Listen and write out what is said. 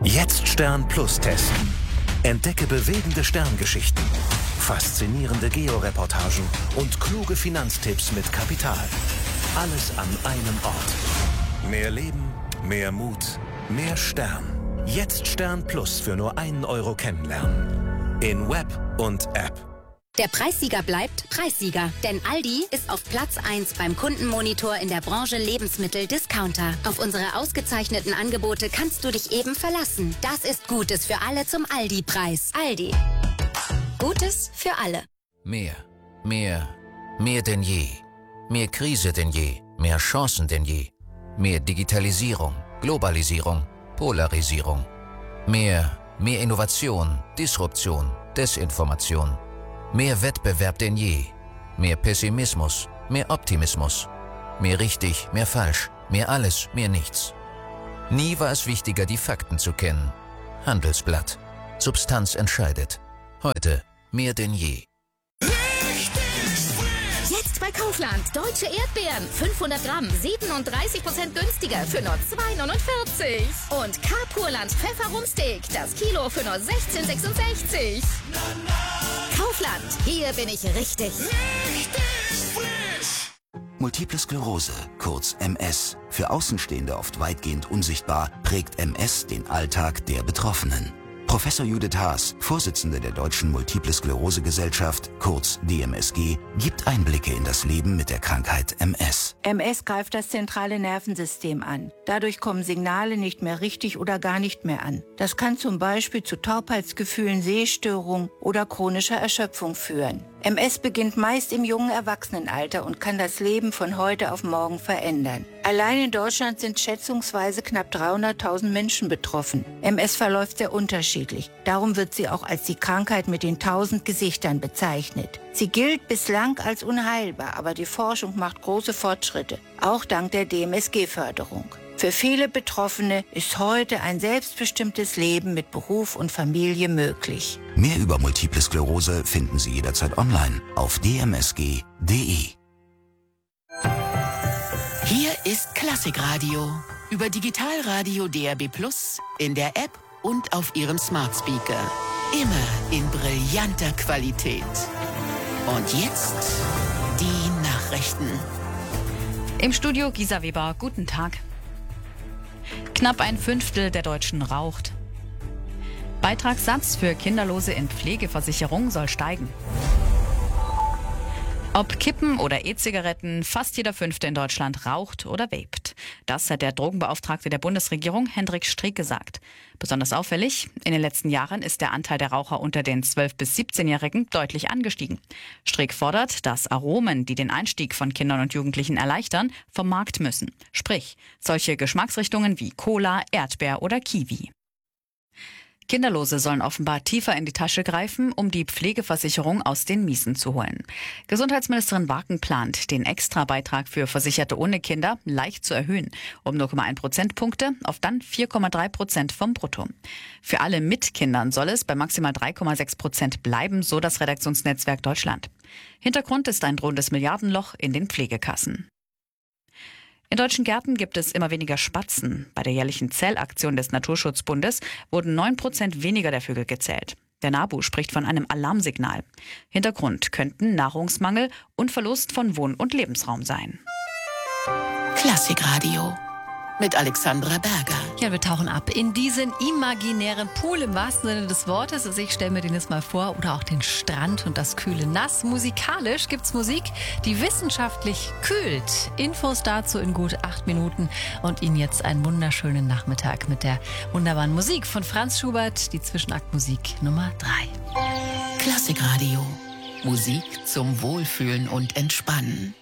Jetzt Stern Plus testen. Entdecke bewegende Sterngeschichten, faszinierende Georeportagen und kluge Finanztipps mit Kapital. Alles an einem Ort. Mehr Leben, mehr Mut, mehr Stern. Jetzt Stern Plus für nur 1 Euro kennenlernen. In Web und App. Der Preissieger bleibt Preissieger, denn Aldi ist auf Platz 1 beim Kundenmonitor in der Branche Lebensmittel-Discounter. Auf unsere ausgezeichneten Angebote kannst du dich eben verlassen. Das ist Gutes für alle zum Aldi-Preis. Aldi. Gutes für alle. Mehr denn je. Mehr Krise denn je, mehr Chancen denn je. Mehr Digitalisierung, Globalisierung, Polarisierung. Mehr Innovation, Disruption, Desinformation. Mehr Wettbewerb denn je. Mehr Pessimismus, mehr Optimismus. Mehr richtig, mehr falsch, mehr alles, mehr nichts. Nie war es wichtiger, die Fakten zu kennen. Handelsblatt. Substanz entscheidet. Heute mehr denn je. Jetzt bei Kaufland. Deutsche Erdbeeren. 500 Gramm. 37% günstiger für nur 2,49. Und K-Purland Pfefferumsteak. Das Kilo für nur 16,66. Kaufland. Hier bin ich richtig. Multiple Sklerose, kurz MS. Für Außenstehende oft weitgehend unsichtbar, prägt MS den Alltag der Betroffenen. Professor Judith Haas, Vorsitzende der Deutschen Multiple Sklerose Gesellschaft, kurz DMSG, gibt Einblicke in das Leben mit der Krankheit MS. MS greift das zentrale Nervensystem an. Dadurch kommen Signale nicht mehr richtig oder gar nicht mehr an. Das kann zum Beispiel zu Taubheitsgefühlen, Sehstörungen oder chronischer Erschöpfung führen. MS beginnt meist im jungen Erwachsenenalter und kann das Leben von heute auf morgen verändern. Allein in Deutschland sind schätzungsweise knapp 300.000 Menschen betroffen. MS verläuft sehr unterschiedlich. Darum wird sie auch als die Krankheit mit den 1000 Gesichtern bezeichnet. Sie gilt bislang als unheilbar, aber die Forschung macht große Fortschritte, auch dank der DMSG-Förderung. Für viele Betroffene ist heute ein selbstbestimmtes Leben mit Beruf und Familie möglich. Mehr über Multiple Sklerose finden Sie jederzeit online auf dmsg.de. Hier ist Klassikradio über Digitalradio DAB+, in der App und auf Ihrem Smart Speaker. Immer in brillanter Qualität. Und jetzt die Nachrichten. Im Studio Gisa Weber, guten Tag. Knapp 1/5 der Deutschen raucht. Beitragssatz für Kinderlose in Pflegeversicherung soll steigen. Ob Kippen oder E-Zigaretten, fast jeder 5. in Deutschland raucht oder vapet. Das hat der Drogenbeauftragte der Bundesregierung, Hendrik Streeck, gesagt. Besonders auffällig, in den letzten Jahren ist der Anteil der Raucher unter den 12- bis 17-Jährigen deutlich angestiegen. Streeck fordert, dass Aromen, die den Einstieg von Kindern und Jugendlichen erleichtern, vom Markt müssen. Sprich, solche Geschmacksrichtungen wie Cola, Erdbeer oder Kiwi. Kinderlose sollen offenbar tiefer in die Tasche greifen, um die Pflegeversicherung aus den Miesen zu holen. Gesundheitsministerin Waken plant, den Extrabeitrag für Versicherte ohne Kinder leicht zu erhöhen, um 0,1 Prozentpunkte auf dann 4,3% vom Brutto. Für alle mit Kindern soll es bei maximal 3,6% bleiben, so das Redaktionsnetzwerk Deutschland. Hintergrund ist ein drohendes Milliardenloch in den Pflegekassen. In deutschen Gärten gibt es immer weniger Spatzen. Bei der jährlichen Zählaktion des Naturschutzbundes wurden 9% weniger der Vögel gezählt. Der NABU spricht von einem Alarmsignal. Hintergrund könnten Nahrungsmangel und Verlust von Wohn- und Lebensraum sein. Klassikradio mit Alexandra Berger. Ja, wir tauchen ab in diesen imaginären Pool im wahrsten Sinne des Wortes. Also ich stelle mir den jetzt mal vor. Oder auch den Strand und das kühle Nass. Musikalisch gibt's Musik, die wissenschaftlich kühlt. Infos dazu in gut 8 Minuten. Und Ihnen jetzt einen wunderschönen Nachmittag mit der wunderbaren Musik von Franz Schubert. Die Zwischenaktmusik Nummer 3. Klassikradio. Musik zum Wohlfühlen und Entspannen.